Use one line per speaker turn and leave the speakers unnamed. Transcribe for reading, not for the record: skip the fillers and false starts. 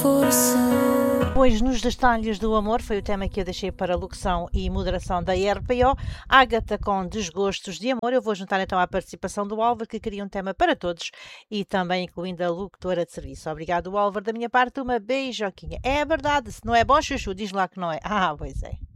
força.
Pois nos detalhes do amor foi o tema que eu deixei para locução e moderação da RPO. Ágata com desgostos de amor. Eu vou juntar então à participação do Álvaro, que queria um tema para todos e também incluindo a locutora de serviço. Obrigado, Álvaro. Da minha parte, uma beijoquinha. É verdade, se não é bom, Chuchu, diz lá que não é. Ah, pois é.